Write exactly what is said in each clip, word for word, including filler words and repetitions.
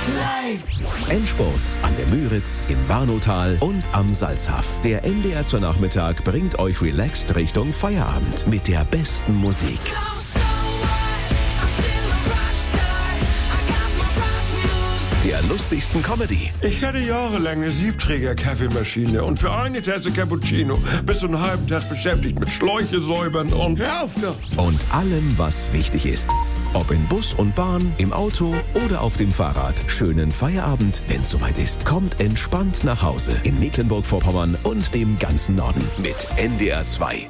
Live! Endspurt an der Müritz, im Warnotal und am Salzach. Der M D R zwei Nachmittag bringt euch relaxed Richtung Feierabend mit der besten Musik. Der lustigsten Comedy. Ich hatte jahrelang eine Siebträger-Kaffeemaschine und für eine Tasse Cappuccino bis zu einen halben Tag beschäftigt mit Schläuche säubern und... Hör auf doch! Und allem, was wichtig ist. Ob in Bus und Bahn, im Auto oder auf dem Fahrrad. Schönen Feierabend, wenn's soweit ist. Kommt entspannt nach Hause in Mecklenburg-Vorpommern und dem ganzen Norden mit N D R zwei.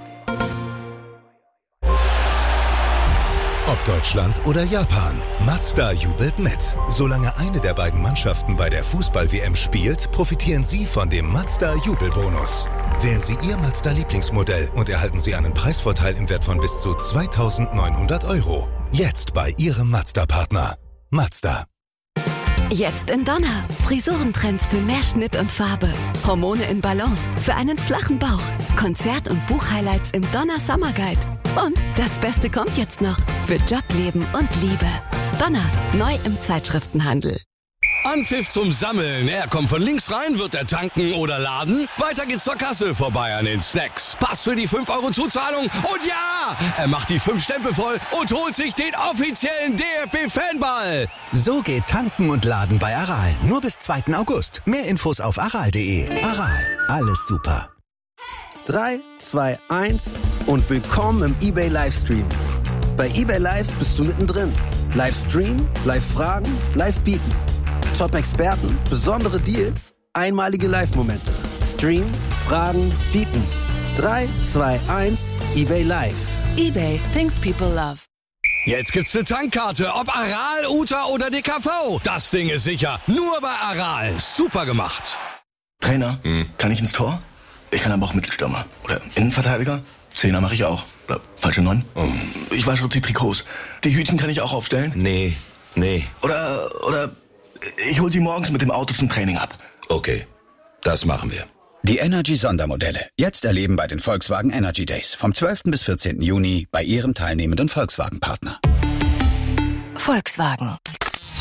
Ob Deutschland oder Japan, Mazda jubelt mit. Solange eine der beiden Mannschaften bei der Fußball-W M spielt, profitieren Sie von dem Mazda-Jubelbonus. Wählen Sie Ihr Mazda-Lieblingsmodell und erhalten Sie einen Preisvorteil im Wert von bis zu zweitausendneunhundert Euro. Jetzt bei Ihrem Mazda-Partner. Mazda. Jetzt in Donner. Frisurentrends für mehr Schnitt und Farbe. Hormone in Balance für einen flachen Bauch. Konzert- und Buchhighlights im Donner Summer Guide. Und das Beste kommt jetzt noch. Für Job, Leben und Liebe. Donner. Neu im Zeitschriftenhandel. Anpfiff zum Sammeln. Er kommt von links rein, wird er tanken oder laden. Weiter geht's zur Kasse, vorbei an den Snacks. Pass für die fünf Euro Zuzahlung. Und ja, er macht die fünf Stempel voll und holt sich den offiziellen D F B-Fanball. So geht Tanken und Laden bei Aral. Nur bis zweiten August. Mehr Infos auf aral punkt de. Aral. Alles super. drei, zwei, eins und willkommen im eBay Livestream. Bei eBay Live bist du mittendrin. Livestream, Live-Fragen, Live-Bieten. Top-Experten, besondere Deals, einmalige Live-Momente. Stream, Fragen, Bieten. drei, zwei, eins, eBay Live. eBay, things people love. Jetzt gibt's eine Tankkarte, ob Aral, Uta oder D K V. Das Ding ist sicher, nur bei Aral. Super gemacht. Trainer, hm. kann ich ins Tor? Ich kann aber auch Mittelstürmer. Oder Innenverteidiger? Zehner mache ich auch. Oder falsche Neun? Oh. Ich wasche die Trikots. Die Hütchen kann ich auch aufstellen? Nee, nee. Oder, oder ich hol sie morgens mit dem Auto zum Training ab. Okay, das machen wir. Die Energy-Sondermodelle. Jetzt erleben bei den Volkswagen Energy Days. Vom zwölften bis vierzehnten Juni bei Ihrem teilnehmenden Volkswagen-Partner. Volkswagen.